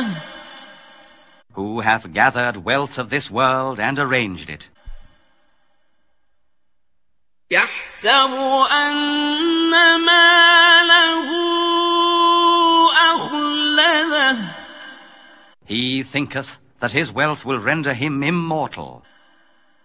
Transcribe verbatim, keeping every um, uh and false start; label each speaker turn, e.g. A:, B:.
A: لُبَّدَهُ
B: Who hath gathered wealth of this world and arranged it.
A: يَحْسَبُ أَنَّ مَالَهُ أَخْلَدَهُ
B: He thinketh that his wealth will render him immortal.